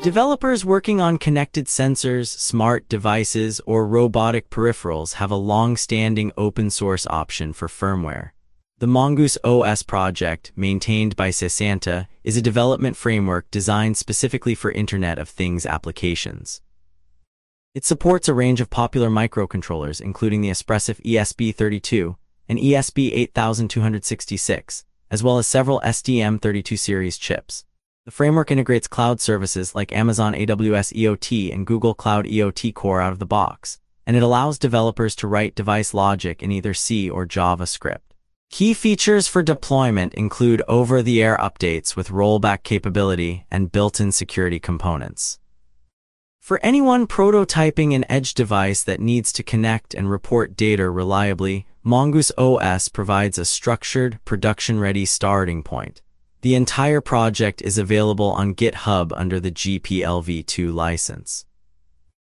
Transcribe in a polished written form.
Developers working on connected sensors, smart devices, or robotic peripherals have a long-standing open-source option for firmware. The Mongoose OS project, maintained by Sesanta, is a development framework designed specifically for Internet of Things applications. It supports a range of popular microcontrollers, including the Espressif ESP32 and ESP8266, as well as several STM32 series chips. The framework integrates cloud services like Amazon AWS EOT and Google Cloud EOT Core out of the box, and it allows developers to write device logic in either C or JavaScript. Key features for deployment include over-the-air updates with rollback capability and built-in security components. For anyone prototyping an edge device that needs to connect and report data reliably, Mongoose OS provides a structured, production-ready starting point. The entire project is available on GitHub under the GPLv2 license.